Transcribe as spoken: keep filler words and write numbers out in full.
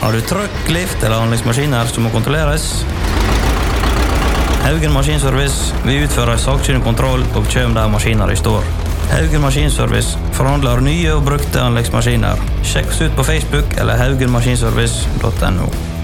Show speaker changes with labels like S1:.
S1: Har du trøkk, lift eller anleggsmaskiner som må kontrolleres? Haugen Maskinservice vil utføre saksynlig kontroll og kjøm der maskiner i står. Haugen Maskinservice forhandler nye og brukte anleggsmaskiner. Sjekk oss ut på Facebook eller haugen maskinservice punktum no.